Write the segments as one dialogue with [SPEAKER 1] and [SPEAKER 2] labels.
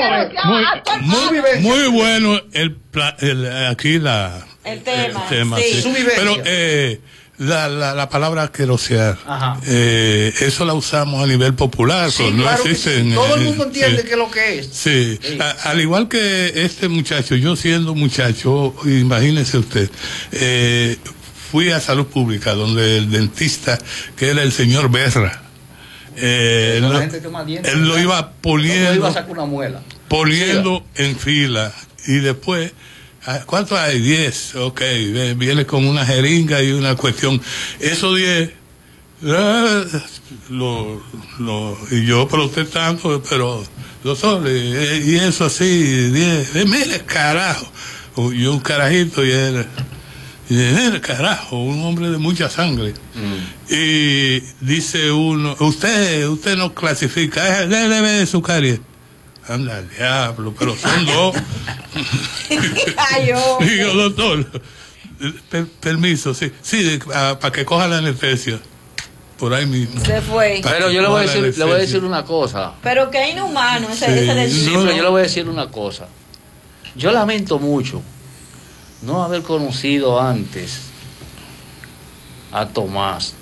[SPEAKER 1] Muy bueno el tema,
[SPEAKER 2] sí.
[SPEAKER 1] Sí. Pero la palabra querosear, eso la usamos a nivel popular,
[SPEAKER 2] sí,
[SPEAKER 1] no
[SPEAKER 2] claro
[SPEAKER 1] existe.
[SPEAKER 2] Sí. Todo el mundo entiende qué es lo que es.
[SPEAKER 1] Sí, sí. Al igual que este muchacho, yo siendo muchacho, imagínese usted, fui a salud pública donde el dentista, que era el señor Berra, él lo iba poniendo,
[SPEAKER 2] no iba a sacar una muela,
[SPEAKER 1] poniendo en fila, y después, ¿cuántos hay? 10, ok, viene con una jeringa y una cuestión, esos 10, y yo protestando, pero doctor, y eso así, 10, mire carajo, y un carajito, y él, carajo, un hombre de mucha sangre. Y dice uno, usted no clasifica, debe su caries. Anda al diablo, pero son dos. Digo, doctor, permiso, sí, para que coja la anestesia. Por ahí mismo.
[SPEAKER 3] Se fue.
[SPEAKER 2] Pero yo le voy a decir una cosa.
[SPEAKER 3] Pero que inhumano ese
[SPEAKER 2] sí, pero yo le voy a decir una cosa. Yo lamento mucho no haber conocido antes a Tomás.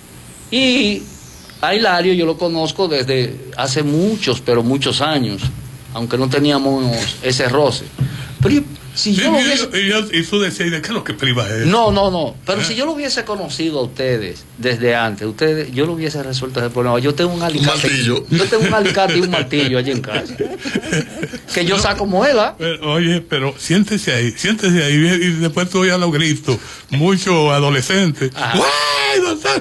[SPEAKER 2] Y a Hilario yo lo conozco desde hace muchos años, aunque no teníamos ese roce. Pero si yo
[SPEAKER 1] y tú decías, ¿de qué es lo que priva es?
[SPEAKER 2] No. Pero si yo lo hubiese conocido a ustedes desde antes, yo lo hubiese resuelto ese problema. Yo tengo un alicate. Yo tengo un alicate y un martillo allí en casa. Que yo saco muela.
[SPEAKER 1] Oye, pero siéntese ahí, y después tú oyes los gritos. Muchos adolescentes. ¡Ay, doctor!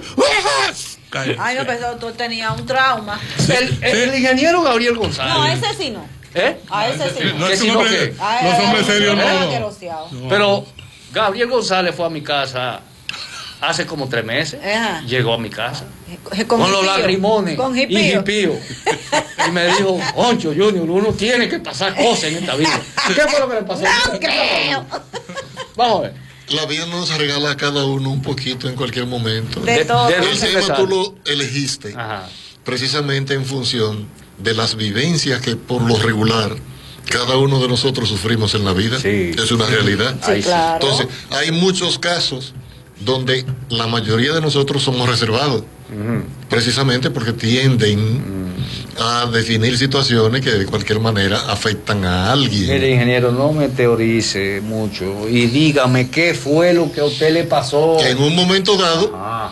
[SPEAKER 3] Ay, no, pero tú tenías un trauma.
[SPEAKER 2] El ingeniero Gabriel González.
[SPEAKER 3] No, ese sí no. A ese sí no.
[SPEAKER 1] Los hombres serios no.
[SPEAKER 2] Pero Gabriel González fue a mi casa hace como 3 meses. Llegó a mi casa con los lagrimones y hipío. Y me dijo, Oncho, Junior, uno tiene que pasar cosas en esta vida. ¿Qué fue lo que le pasó?
[SPEAKER 3] No creo.
[SPEAKER 2] Vamos a ver.
[SPEAKER 4] La vida nos regala a cada uno un poquito en cualquier momento.
[SPEAKER 3] De todo.
[SPEAKER 4] El tema tú lo elegiste precisamente en función de las vivencias que por lo regular cada uno de nosotros sufrimos en la vida. Es una realidad.
[SPEAKER 3] Claro.
[SPEAKER 4] Entonces, hay muchos casos donde la mayoría de nosotros somos reservados, precisamente porque tienden a definir situaciones que de cualquier manera afectan a alguien.
[SPEAKER 2] Mire, ingeniero, no me teorice mucho y dígame qué fue lo que a usted le pasó.
[SPEAKER 4] Que en un momento dado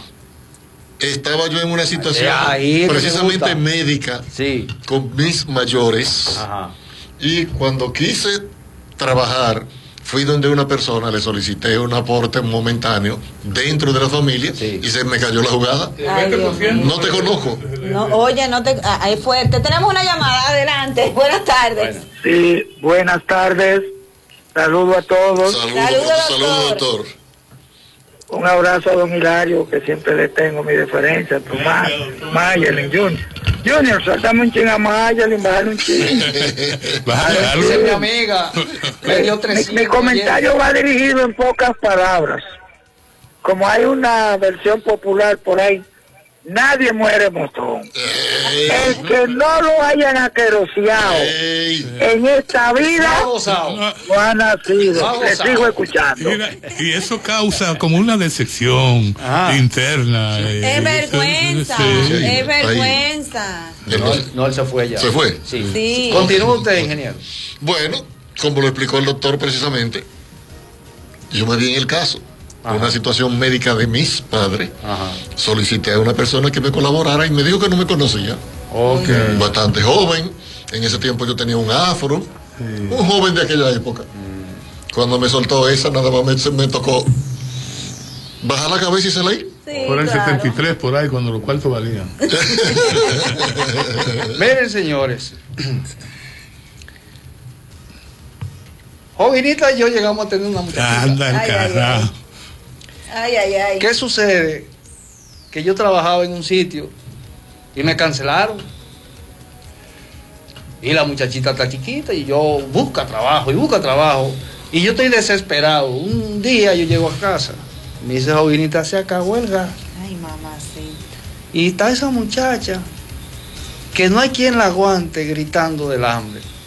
[SPEAKER 4] estaba yo en una situación precisamente médica con mis mayores, y cuando quise trabajar fui donde una persona, le solicité un aporte momentáneo dentro de la familia y se me cayó la jugada. No te conozco.
[SPEAKER 3] No, oye, ahí fuerte. Tenemos una llamada, adelante. Buenas tardes.
[SPEAKER 5] Sí, buenas tardes. Saludo a todos.
[SPEAKER 4] Saludos, doctor.
[SPEAKER 5] Un abrazo a don Hilario, que siempre le tengo mi deferencia. Tomás, Mayelin, Junior, saltame un ching a Mayelin, bájale un ching.
[SPEAKER 2] Dice mi amiga, me dio 300.
[SPEAKER 5] Mi comentario va dirigido en pocas palabras. Como hay una versión popular por ahí, nadie muere mostón. El que no lo hayan aqueroseado en esta vida no ha nacido. Les sigo escuchando.
[SPEAKER 1] Y eso causa como una decepción interna.
[SPEAKER 3] Es vergüenza. Es vergüenza.
[SPEAKER 2] No, él se fue ya.
[SPEAKER 4] ¿Se fue?
[SPEAKER 3] Sí.
[SPEAKER 2] Continúa usted, ingeniero.
[SPEAKER 4] Bueno, como lo explicó el doctor precisamente, yo me vi en el caso. Una situación médica de mis padres, solicité a una persona que me colaborara y me dijo que no me conocía. Bastante joven, en ese tiempo yo tenía un afro, un joven de aquella época. Cuando me soltó esa, nada más me tocó bajar la cabeza y se la ir.
[SPEAKER 1] Por el 73, por ahí, cuando los cuartos valían.
[SPEAKER 2] Miren, señores, Jovinita y yo llegamos a tener una muchacha.
[SPEAKER 1] Anda el carajo.
[SPEAKER 2] ¿Qué sucede? Que yo trabajaba en un sitio y me cancelaron. Y la muchachita está chiquita y yo busca trabajo. Y yo estoy desesperado. Un día yo llego a casa. Me dice, Jovinita, se acabó el gas.
[SPEAKER 3] Ay, mamá, sí.
[SPEAKER 2] Y está esa muchacha que no hay quien la aguante gritando del hambre.